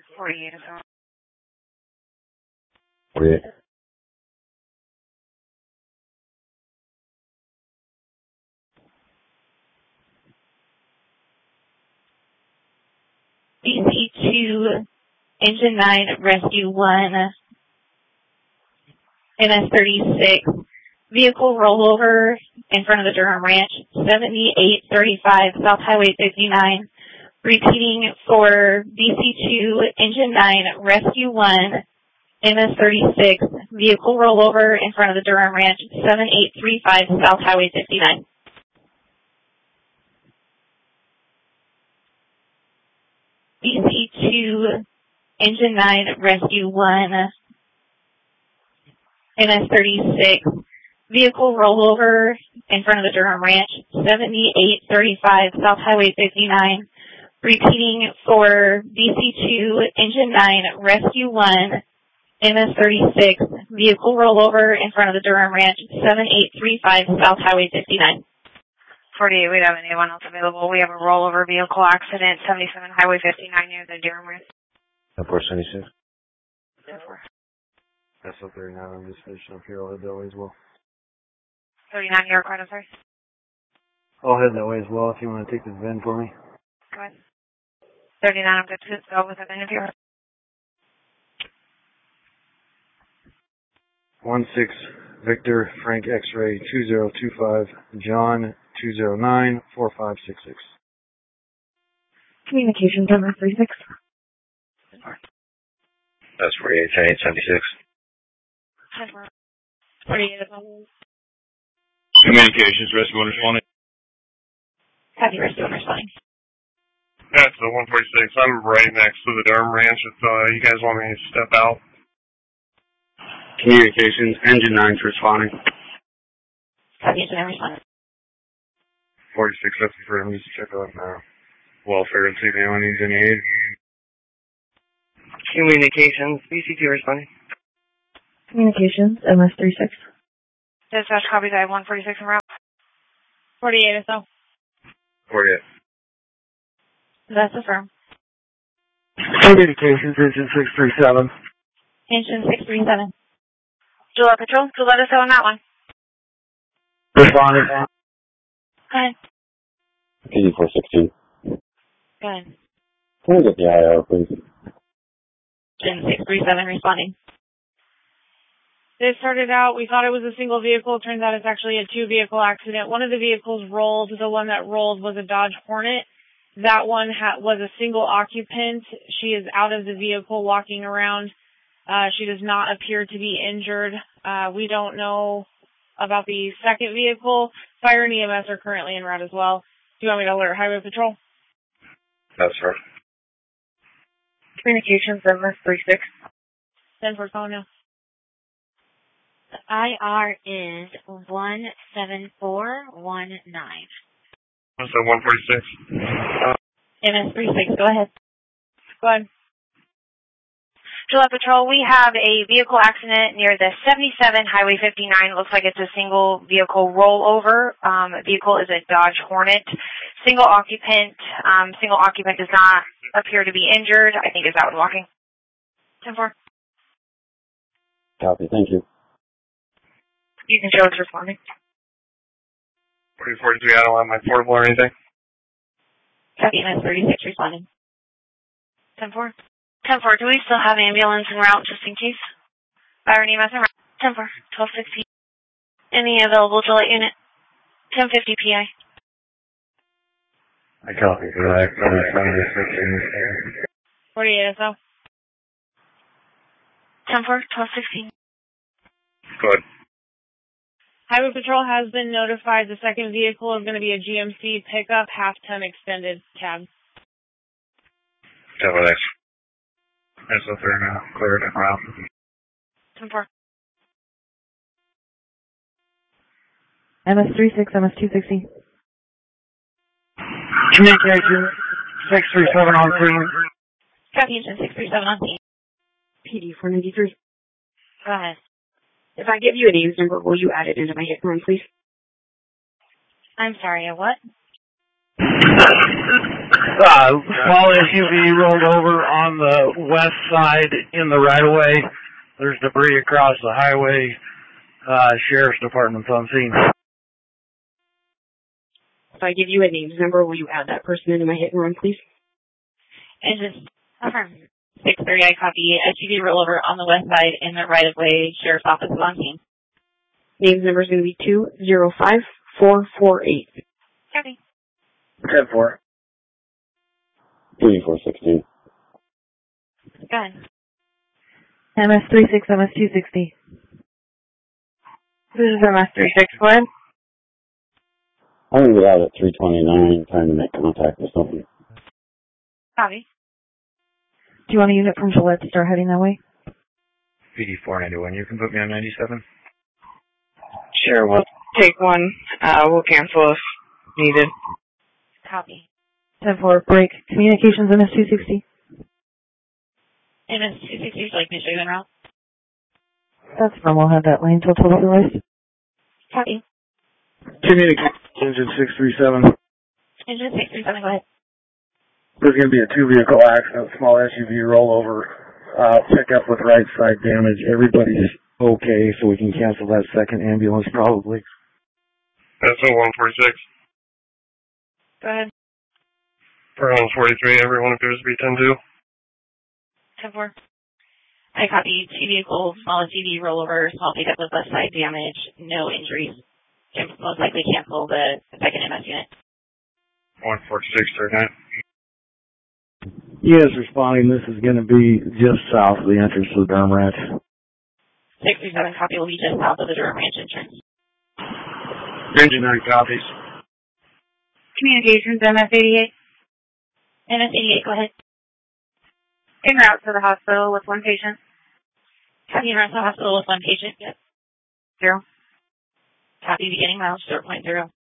48 is on. 48. DC2, Engine 9, Rescue 1, MS-36, vehicle rollover in front of the Durham Ranch, 7835 South Highway 59. Repeating for DC2, Engine 9, Rescue 1, MS-36, vehicle rollover in front of the Durham Ranch, 7835 South Highway 59. DC2, Engine 9, Rescue 1, MS-36, vehicle rollover in front of the Durham Ranch, 7835 South Highway 59. Repeating for DC2, Engine 9, Rescue 1, MS-36, vehicle rollover in front of the Durham Ranch, 7835 South Highway 59. 48, we don't have anyone else available. We have a rollover vehicle accident, 77 Highway 59 near the Durham Ranch. 476. 10-4. That's up there now. I'm just finishing up here. I'll head that way as well. 39, you're required, I'm sorry. I'll head that way as well if you want to take this VIN for me. Go ahead. 39, I'm good to go with the VIN if you're 16 Victor Frank X-ray 2025 John 209 4566. Communications number 36. That's 48, 76. 10-4. 48 is on. Communications, rescue one responding. Copy, rescue one responding. That's the 146. I'm right next to the Durham Ranch. If you guys want me to step out. Communications, engine 9's responding. Copy, engine 9 responding. 46, that's for him just to check out welfare and see if anyone needs any aid. Communications, BC2 responding. Communications, MS-36. Dispatch copies, I have 146 en route. 48 or so. 48. That's affirmed. Communications, engine 637. Engine 637. July Patrol, so let us know on that one. Responding. Go ahead. PD 416. Go ahead. Can we get the IO, please? Engine 637 responding. This started out, we thought it was a single vehicle. Turns out it's actually a two-vehicle accident. One of the vehicles rolled. The one that rolled was a Dodge Hornet. That one was a single occupant. She is out of the vehicle walking around. She does not appear to be injured. We don't know about the second vehicle. Fire and EMS are currently en route as well. Do you want me to alert Highway Patrol? That's right. Communications, MS-36. 10-4 calling now. IR is 17419. That's the 146. MS-36, go ahead. Go ahead. July Patrol, we have a vehicle accident near the 77 Highway 59. Looks like it's a single vehicle rollover. Vehicle is a Dodge Hornet. Single occupant does not appear to be injured. I think is out and walking. 10-4. Copy, thank you. You can show us responding. 43, I don't have my portable or anything. Copy, MS-36 responding. 10-4. 10-4, do we still have ambulance en route just in case? Fire and EMS en route. 10-4, 1216. Any available Gillette unit? 1050 PI. I copy for that. 48 SO. 10-4, 1216. Good. Highway Patrol has been notified the second vehicle is going to be a GMC pickup, half-ton extended cab. 10-4, thanks. That's up there now. Cleared and route. 10-4. MS-36, MS-260. Communication 637 on scene. Copy, engine 637 on scene. PD 493. Go ahead. If I give you a names number, will you add it into my hit line, please? I'm sorry, a what? Small SUV rolled over on the west side in the right-of-way. There's debris across the highway. Sheriff's Department's on scene. If I give you a names number, will you add that person into my hit and run, please? Engine 630, I copy. SUV rollover on the west side in the right-of-way. Sheriff's Office is on scene. Names number is going to be 205448. Copy. 10-4. 8416. Go ahead. MS36, MS260. This is MS36, go ahead. I'm going to get out at 329, trying to make contact with something. Copy. Do you want a unit from Gillette to start heading that way? PD 491, you can put me on 97? Sure, we'll take one. We'll cancel if needed. Copy. 10-4, break. Communications MS260. MS260 is like Michigan route. That's fine, we'll have that lane till total otherwise. Copy. Communications, Engine 637. Engine 637, go ahead. There's going to be a two-vehicle accident, small SUV rollover, pickup with right side damage. Everybody's okay, so we can cancel that second ambulance probably. That's 146. Go ahead. For 143, everyone appears to be 10-2. 10-4. I copy. Two vehicles, small SUV rollover, small pickup with left side damage, no injuries. Can most likely cancel the second MS unit. 146, 39. Yes, responding. This is going to be just south of the entrance to the Durham Ranch. 637 copy will be just south of the Durham Ranch entrance. Engine 9 copies. Communications MS88. MS88, go ahead. En route to the hospital with one patient. Copy en route to the hospital with one patient, yes. 0. Copy beginning miles 0.0.